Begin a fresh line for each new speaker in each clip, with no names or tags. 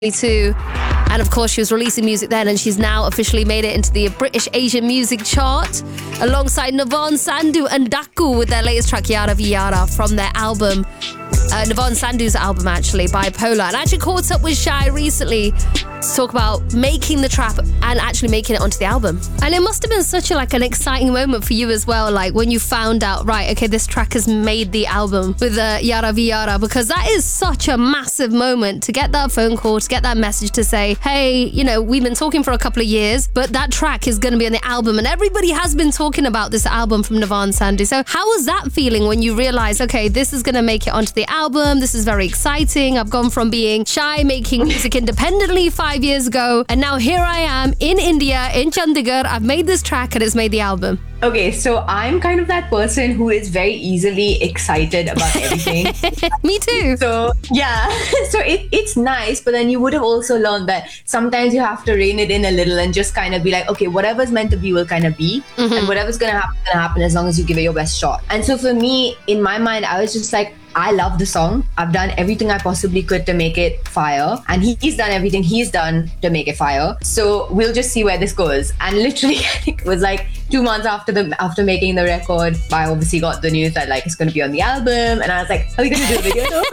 too. And of course, she was releasing music then, and she's now officially made it into the British Asian music chart alongside Navon Sandhu and Daku with their latest track Yara Vi Yara from their album, Navon Sandhu's album actually, Bipolar. And I actually caught up with Shai recently to talk about making the trap and actually making it onto the album. And it must have been such an exciting moment for you as well, like when you found out, right, okay, this track has made the album with Yara Vi Yara, because that is such a massive moment to get that phone call, to get that message to say, hey, you know, we've been talking for a couple of years, but that track is going to be on the album, and everybody has been talking about this album from Navon Sandhu. So how was that feeling when you realised, okay, this is going to make it onto the album, this is very exciting, I've gone from being shy, making music independently 5 years ago, and now here I am in India, in Chandigarh, I've made this track and it's made the album?
Okay, so I'm kind of that person who is very easily excited about everything.
Me too.
So yeah, so it's nice, but then you would have also learned that sometimes you have to rein it in a little and just kind of be like, okay, whatever's meant to be will kind of be, and whatever's gonna happen as long as you give it your best shot. And so for me, in my mind, I was just like, I love the song. I've done everything I possibly could to make it fire, and he's done everything he's done to make it fire. So we'll just see where this goes. And literally, I think it was like 2 months after making the record, I obviously got the news that like it's going to be on the album, and I was like, are we going to do a video though?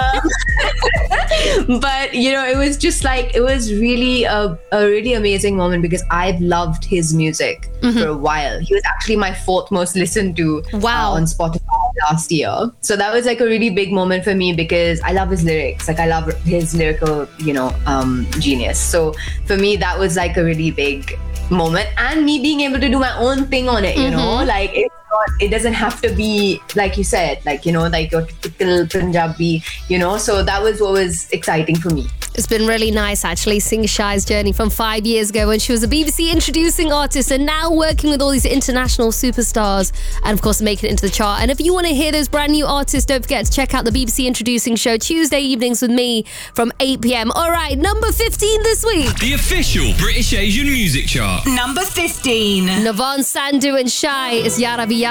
But you know, it was just like, it was really a really amazing moment, because I've loved his music for a while. He was actually my 4th most listened to on Spotify last year. So that was like a really big moment for me, because I love his lyrics. Like I love his lyrical, genius. So for me, that was like a really big moment, and me being able to do my own thing on it, you know, like it doesn't have to be like you said, like, you know, like your typical Punjabi, you know. So that was what was exciting for me.
It's been really nice actually seeing Shai's journey from 5 years ago when she was a BBC introducing artist, and now working with all these international superstars, and of course making it into the chart. And if you want to hear those brand new artists, don't forget to check out the BBC Introducing show Tuesday evenings with me from 8 p.m. All right, number 15 this week.
The official British Asian music chart.
Number 15.
Navon Sandhu and Shai is Yara Vi Yara.